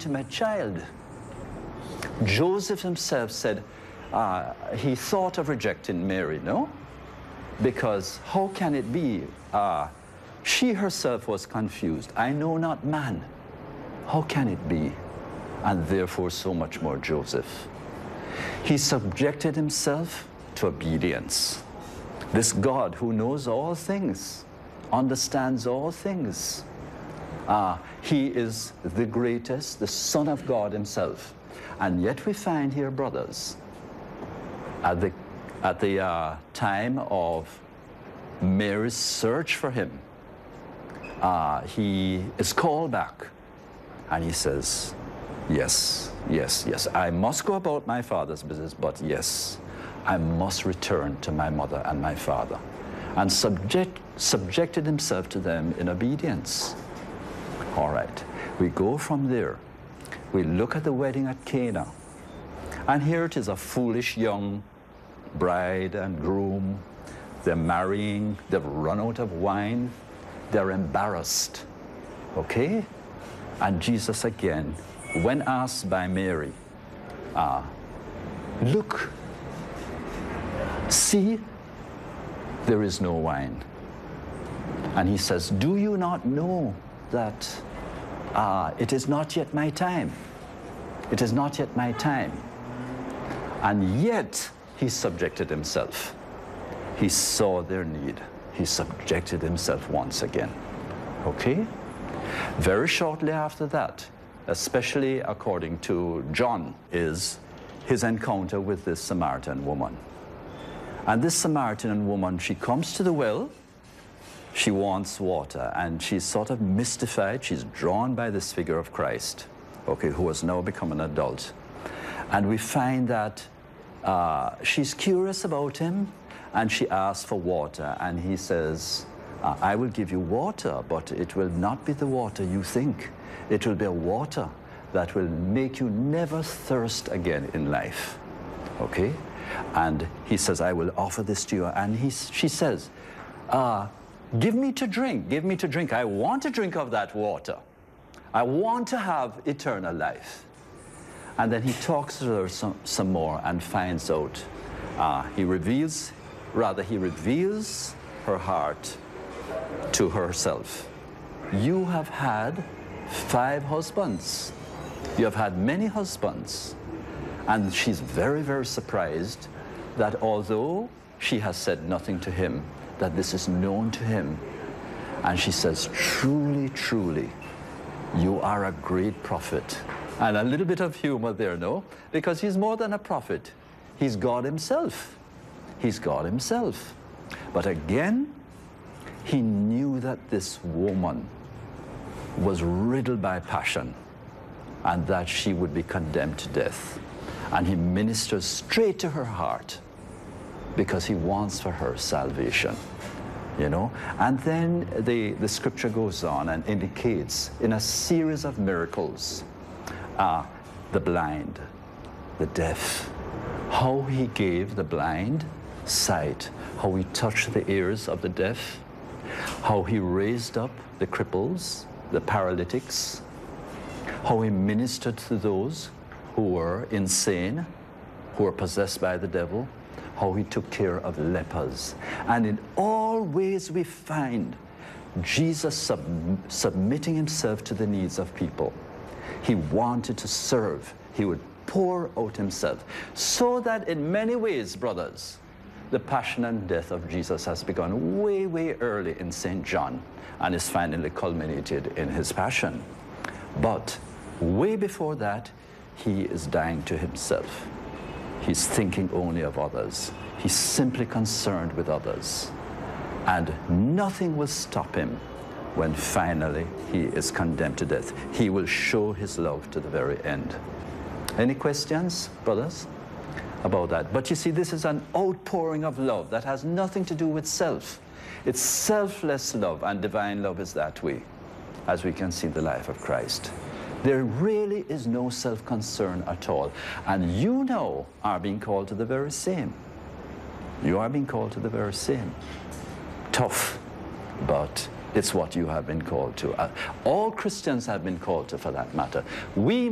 illegitimate child. Joseph himself said he thought of rejecting Mary, no? Because how can it be? She herself was confused. I know not man. How can it be? And therefore so much more Joseph. He subjected himself to obedience. This God who knows all things, understands all things. He is the greatest, the Son of God himself. And yet we find here, brothers, at the time of Mary's search for him, he is called back and he says, yes, yes, yes, I must go about my father's business, but yes, I must return to my mother and my father. And subjected himself to them in obedience. All right, we go from there. We look at the wedding at Cana. And here it is, a foolish young bride and groom. They're marrying, they've run out of wine, they're embarrassed, okay? And Jesus again, when asked by Mary, look, see, there is no wine. And he says, do you not know that it is not yet my time? It is not yet my time. And yet he subjected himself. He saw their need. He subjected himself once again. Okay? Very shortly after that, especially according to John, is his encounter with this Samaritan woman. And this Samaritan woman, she comes to the well, she wants water, and she's sort of mystified. She's drawn by this figure of Christ, okay, who has now become an adult. And we find that she's curious about him, and she asks for water, and he says, I will give you water, but it will not be the water you think. It will be a water that will make you never thirst again in life, okay? And he says, I will offer this to you. And she says, give me to drink, give me to drink. I want to drink of that water. I want to have eternal life. And then he talks to her some more and finds out, he reveals her heart to herself. You have had 5 husbands. You have had many husbands. And she's very, very surprised that although she has said nothing to him, that this is known to him. And she says, truly, truly, you are a great prophet. And a little bit of humor there, no? Because he's more than a prophet. He's God himself. He's God himself. But again, he knew that this woman was riddled by passion and that she would be condemned to death. And he ministers straight to her heart because he wants for her salvation, you know? And then the scripture goes on and indicates in a series of miracles, the blind, the deaf, how he gave the blind sight, how he touched the ears of the deaf, how he raised up the cripples, the paralytics, how he ministered to those who were insane, who were possessed by the devil, how he took care of lepers. And in all ways we find Jesus submitting himself to the needs of people. He wanted to serve. He would pour out himself. So that in many ways, brothers, the passion and death of Jesus has begun way, way early in St. John and is finally culminated in his passion. But way before that, he is dying to himself. He's thinking only of others. He's simply concerned with others. And nothing will stop him when finally he is condemned to death. He will show his love to the very end. Any questions, brothers, about that? But you see, this is an outpouring of love that has nothing to do with self. It's selfless love, and divine love is that way, as we can see in the life of Christ. There really is no self-concern at all. And you now are being called to the very same. You are being called to the very same. Tough, but it's what you have been called to. All Christians have been called to, for that matter. We